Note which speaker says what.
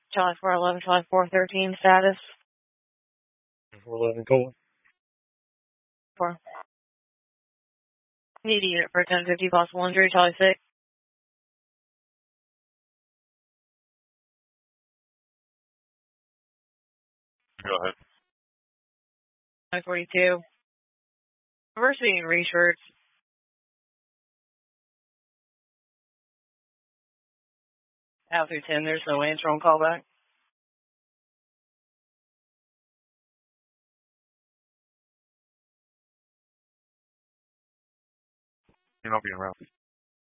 Speaker 1: Charlie 411, Charlie 413, status.
Speaker 2: 411, Colon.
Speaker 1: 4. Need a unit for 1050, possible injury, Charlie 6.
Speaker 3: Go ahead.
Speaker 1: 942. Reverse being research. Out through 10, there's no answer on callback.
Speaker 3: You're not being around.